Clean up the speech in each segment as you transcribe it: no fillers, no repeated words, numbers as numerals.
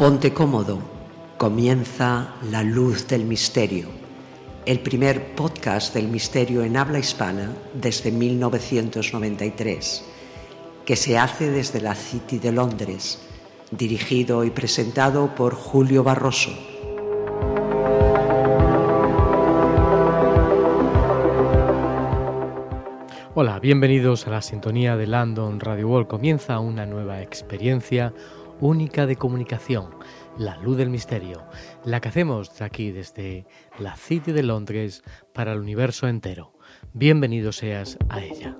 Ponte cómodo, comienza La Luz del Misterio, el primer podcast del misterio en habla hispana desde 1993, que se hace desde la City de Londres, dirigido y presentado por Julio Barroso. Hola, bienvenidos a la sintonía de London Radio World. Comienza una nueva experiencia única de comunicación, La Luz del Misterio, la que hacemos aquí desde la City de Londres para el universo entero. Bienvenido seas a ella.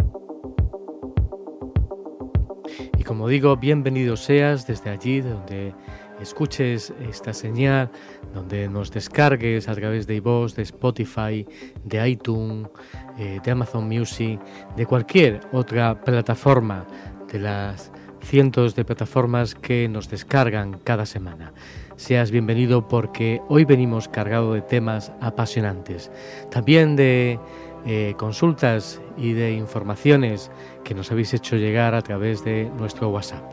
Y como digo, bienvenido seas desde allí donde escuches esta señal, donde nos descargues a través de iVoox, de Spotify, de iTunes, de Amazon Music, de cualquier otra plataforma de las cientos de plataformas que nos descargan cada semana. Seas bienvenido porque hoy venimos cargados de temas apasionantes, también de consultas y de informaciones que nos habéis hecho llegar a través de nuestro WhatsApp.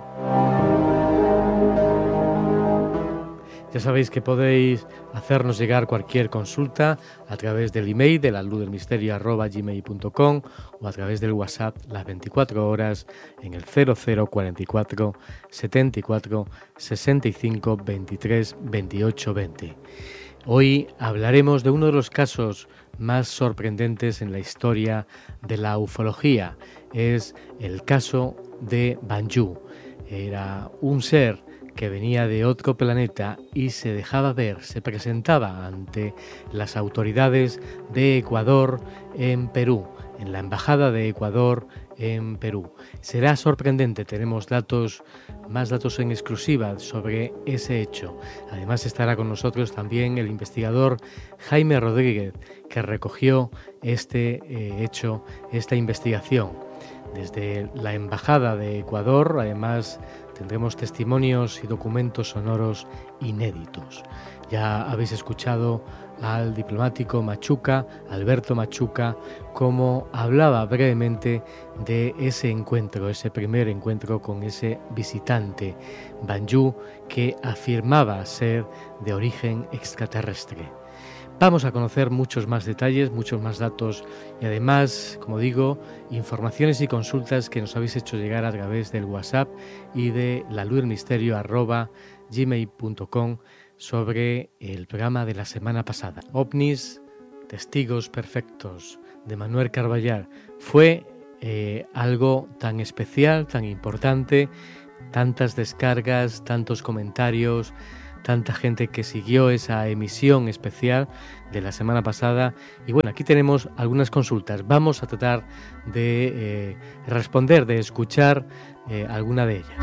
Ya sabéis que podéis hacernos llegar cualquier consulta a través del email de laluzdelmisterio@gmail.com o a través del WhatsApp las 24 horas en el 0044 74 65 23 28 20. Hoy hablaremos de uno de los casos más sorprendentes en la historia de la ufología. Es el caso de Banju. Era un ser que venía de otro planeta y se dejaba ver, se presentaba ante las autoridades de Ecuador en Perú, en la Embajada de Ecuador en Perú. Será sorprendente, tenemos más datos en exclusiva sobre ese hecho. Además estará con nosotros también el investigador Jaime Rodríguez, que recogió este hecho, esta investigación. Desde la Embajada de Ecuador, además, tendremos testimonios y documentos sonoros inéditos. Ya habéis escuchado al diplomático Machuca, Alberto Machuca, cómo hablaba brevemente de ese encuentro, ese primer encuentro con ese visitante Banju que afirmaba ser de origen extraterrestre. Vamos a conocer muchos más detalles, muchos más datos y además, como digo, informaciones y consultas que nos habéis hecho llegar a través del WhatsApp y de laluzdelmisterio@gmail.com sobre el programa de la semana pasada. OVNIs, Testigos Perfectos, de Manuel Carballar. Fue algo tan especial, tan importante, tantas descargas, tantos comentarios, tanta gente que siguió esa emisión especial de la semana pasada. Y bueno, aquí tenemos algunas consultas. Vamos a tratar de responder, de escuchar alguna de ellas.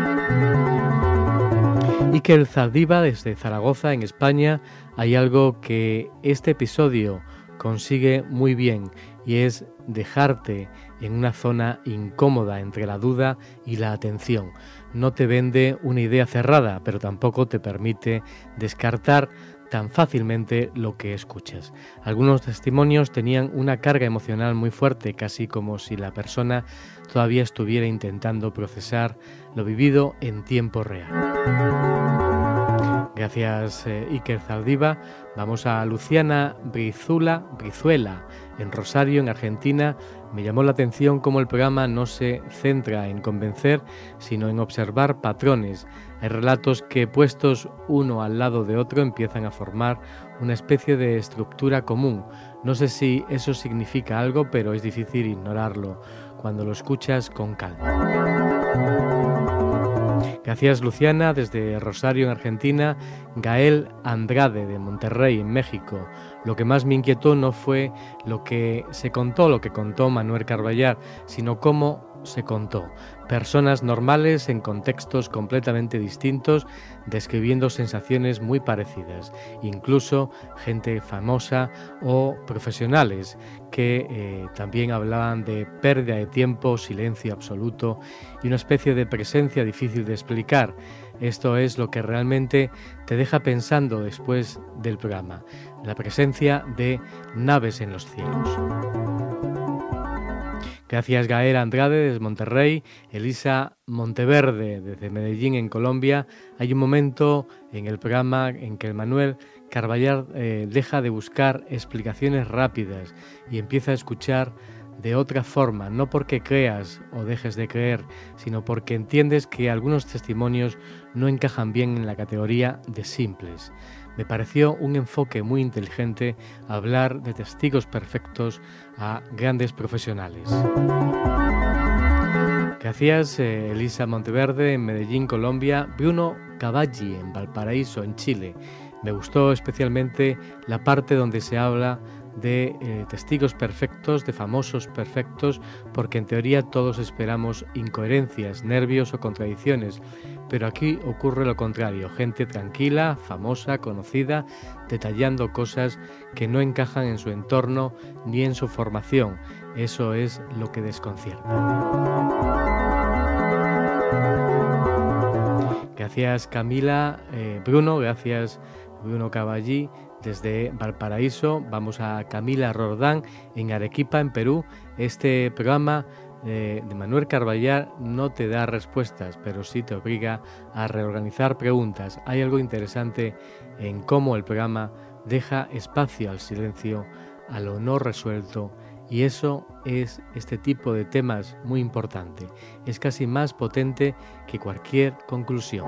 Iker Zaldiva, desde Zaragoza, en España. Hay algo que este episodio consigue muy bien y es dejarte en una zona incómoda entre la duda y la atención. No te vende una idea cerrada, pero tampoco te permite descartar tan fácilmente lo que escuchas. Algunos testimonios tenían una carga emocional muy fuerte, casi como si la persona todavía estuviera intentando procesar lo vivido en tiempo real. Gracias, Iker Zaldiva. Vamos a Luciana Brizuela, en Rosario, en Argentina. Me llamó la atención cómo el programa no se centra en convencer, sino en observar patrones. Hay relatos que, puestos uno al lado de otro, empiezan a formar una especie de estructura común. No sé si eso significa algo, pero es difícil ignorarlo cuando lo escuchas con calma. Gracias, Luciana, desde Rosario, en Argentina. Gael Andrade, de Monterrey, en México. Lo que más me inquietó no fue lo que contó Manuel Carballar, sino cómo se contó. Personas normales en contextos completamente distintos, describiendo sensaciones muy parecidas. Incluso gente famosa o profesionales que también hablaban de pérdida de tiempo, silencio absoluto y una especie de presencia difícil de explicar. Esto es lo que realmente te deja pensando después del programa, la presencia de naves en los cielos. Gracias Gael Andrade desde Monterrey, Elisa Monteverde desde Medellín en Colombia. Hay un momento en el programa en que el Manuel Carballar deja de buscar explicaciones rápidas y empieza a escuchar de otra forma, no porque creas o dejes de creer, sino porque entiendes que algunos testimonios no encajan bien en la categoría de simples. Me pareció un enfoque muy inteligente hablar de testigos perfectos a grandes profesionales. Gracias Elisa Monteverde en Medellín, Colombia, Bruno Cavalli en Valparaíso, en Chile. Me gustó especialmente la parte donde se habla de testigos perfectos, de famosos perfectos, porque en teoría todos esperamos incoherencias, nervios o contradicciones, pero aquí ocurre lo contrario, gente tranquila, famosa, conocida, detallando cosas que no encajan en su entorno ni en su formación. Eso es lo que desconcierta. Gracias Camila, Bruno, gracias Bruno Cavalli desde Valparaíso. Vamos a Camila Rordán en Arequipa, en Perú. Este programa de Manuel Carballar no te da respuestas, pero sí te obliga a reorganizar preguntas. Hay algo interesante en cómo el programa deja espacio al silencio, a lo no resuelto, y eso es este tipo de temas muy importante. Es casi más potente que cualquier conclusión.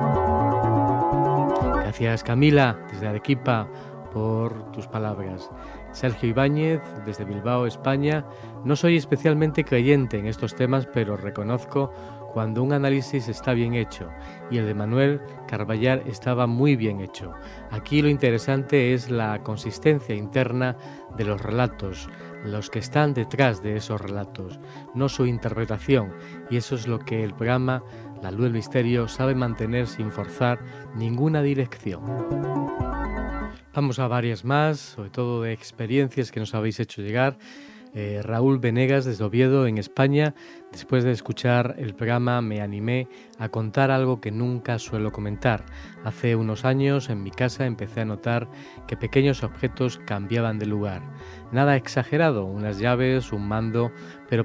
Gracias Camila desde Arequipa por tus palabras. Sergio Ibáñez desde Bilbao, España. No soy especialmente creyente en estos temas, pero reconozco cuando un análisis está bien hecho, y el de Manuel Carballar estaba muy bien hecho. Aquí lo interesante es la consistencia interna de los relatos, los que están detrás de esos relatos, no su interpretación, y eso es lo que el programa La Luz del Misterio sabe mantener sin forzar ninguna dirección. Vamos a varias más, sobre todo de experiencias que nos habéis hecho llegar. Raúl Venegas desde Oviedo, en España. Después de escuchar el programa me animé a contar algo que nunca suelo comentar. Hace unos años en mi casa empecé a notar que pequeños objetos cambiaban de lugar. Nada exagerado, unas llaves, un mando, pero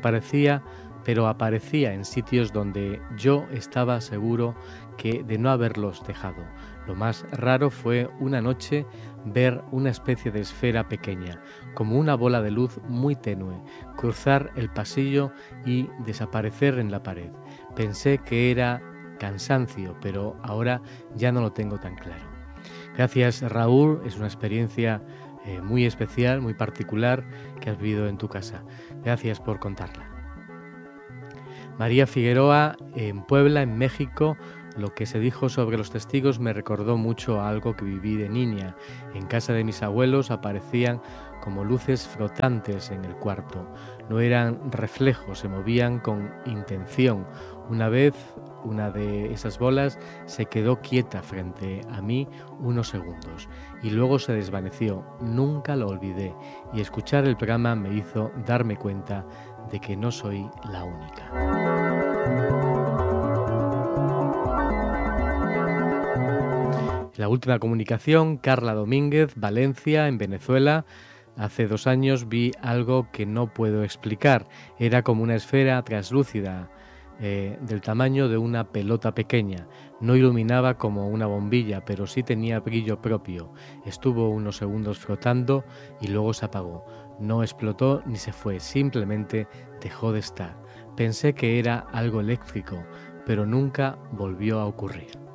aparecía en sitios donde yo estaba seguro de no haberlos dejado. Lo más raro fue una noche ver una especie de esfera pequeña, como una bola de luz muy tenue, cruzar el pasillo y desaparecer en la pared. Pensé que era cansancio, pero ahora ya no lo tengo tan claro. Gracias Raúl, es una experiencia muy especial, muy particular que has vivido en tu casa. Gracias por contarla. María Figueroa en Puebla, en México. Lo que se dijo sobre los testigos me recordó mucho a algo que viví de niña. En casa de mis abuelos aparecían como luces flotantes en el cuarto. No eran reflejos, se movían con intención. Una vez, una de esas bolas se quedó quieta frente a mí unos segundos y luego se desvaneció. Nunca lo olvidé, y escuchar el programa me hizo darme cuenta de que no soy la única. La última comunicación, Carla Domínguez, Valencia, en Venezuela. Hace 2 años vi algo que no puedo explicar. Era como una esfera translúcida del tamaño de una pelota pequeña. No iluminaba como una bombilla, pero sí tenía brillo propio. Estuvo unos segundos flotando y luego se apagó. No explotó ni se fue, simplemente dejó de estar. Pensé que era algo eléctrico, pero nunca volvió a ocurrir.